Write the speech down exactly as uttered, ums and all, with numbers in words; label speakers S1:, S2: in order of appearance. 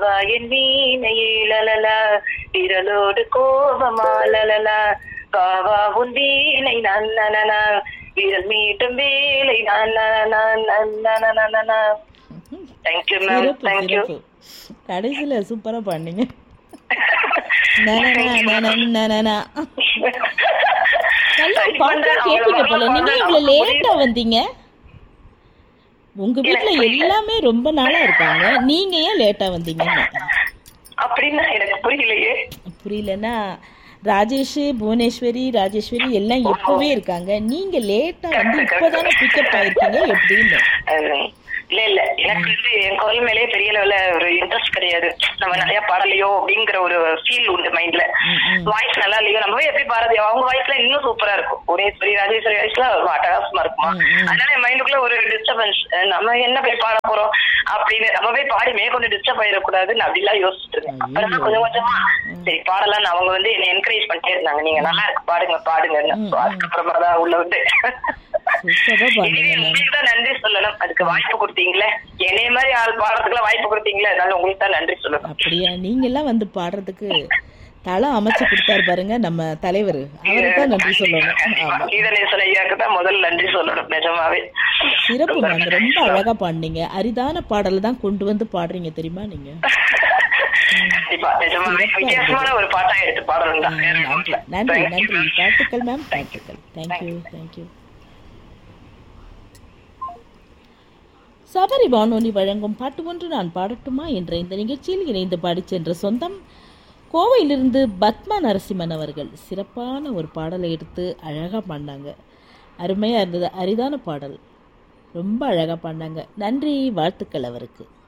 S1: வா என் வீணையே லலலா, விரலோடு கோபமா லலலா, வா வா உன் வீணை நான் நனனா, விரல் மீட்டும் வேலை நான் நனனா. தேங்க்யூ மேம்,
S2: சிறப்பு
S1: தேங்க்யூ.
S2: சிறப்பு. கடைசியில சூப்பரா பண்ணீங்க. நனனா, நனன், நனனா. நல்லா பாட்டா கேட்டீங்க போல. நீங்க இவ்வளவு லேட்டா வந்தீங்க? உங்க வீட்ல எல்லாமே ரொம்ப நாளா இருக்காங்க, நீங்க ஏன் லேட்டா வந்தீங்க?
S1: அப்படின்னா எனக்கு புரியலையே.
S2: புரியலன்னா ராஜேஷ், புவனேஸ்வரி, ராஜேஸ்வரி எல்லாம் எப்பவே இருக்காங்க, நீங்க லேட்டா வந்து இப்பதானே பிக்கப் ஆயிருக்கீங்க, எப்படின்னு.
S1: இல்ல இல்ல எனக்கு வந்து என் குரல் மேலே பெரிய லெவல்ல ஒரு இன்ட்ரெஸ்ட் கிடையாது. நம்ம நிறைய பாடலையோ அப்படிங்கிற ஒரு ஃபீல் உண்டு மைண்ட்ல. வாய்ஸ் நல்லா இல்லையோ, நம்ம எப்படி பாடுறது, அவங்க வாய்ஸ்ல இன்னும் சூப்பரா இருக்கும். புவனேஸ்வரி, ராஜேஸ்வரி வாய்ஸ்ல அட்டகாசமா இருக்குமா. அதனால என் மைண்டுக்குள்ள ஒரு டிஸ்டர்பன்ஸ், நம்ம என்ன போய் பாட போறோம் அப்படின்னு, நம்ம போய் பாடி மேற்கொண்டு டிஸ்டர்ப் ஆயிடக்கூடாதுன்னு அப்படிலாம் யோசிச்சுட்டு இருக்கேன். அப்புறம் கொஞ்சம் கொஞ்சமா சரி பாடலாம், அவங்க வந்து என்ன என்கரேஜ் பண்ணிட்டே இருந்தாங்க, நீங்க நல்லா இருக்கு பாடுங்க பாடுங்க. அதுக்கப்புறமா தான் உள்ள வந்து உங்களுக்கு தான் நன்றி சொல்லணும், அதுக்கு வாய்ப்பு கொடுத்தீங்களே, என்னைய மாதிரி ஆள் பாடுறதுக்குலாம் வாய்ப்பு கொடுத்தீங்களே, அதனால உங்களுக்கு தான் நன்றி சொல்லணும்.
S2: அப்படியா? நீங்க எல்லாம் வந்து பாடுறதுக்கு தளம் அமைச்சு கொடுத்தாரு பாருங்க நம்ம தலைவர், அவருக்கு தான் நன்றி சொல்லணும்.
S1: கீதநேசன் ஐயாக்கு தான் முதல்ல நன்றி சொல்லணும். நிஜமாவே
S2: சிறப்பு மேம், ரொம்ப அழகா பாடுனீங்க. அரிதான பாடல தான் கொண்டு வந்து பாடுறீங்க தெரியுமா நீங்க.
S1: வித்தியாசமான ஒரு பாட்டா எடுத்து பாடணும்.
S2: நன்றி நன்றி, வாழ்த்துக்கள் மேம், வாழ்த்துக்கள். Thank you thank you. சபரி வானொலி வழங்கும் பாட்டு ஒன்று நான் பாடட்டுமா என்ற இந்த நிகழ்ச்சியில் இணைந்து பாடிச் சென்ற சொந்தம் கோவையிலிருந்து பத்மா நரசிம்மன் அவர்கள் சிறப்பான ஒரு பாடலை எடுத்து அழகாக பாடினாங்க. அருமையாக இருந்தது, அரிதான பாடல், ரொம்ப அழகாக பாடினாங்க. நன்றி, வாழ்த்துக்கள் அவருக்கு.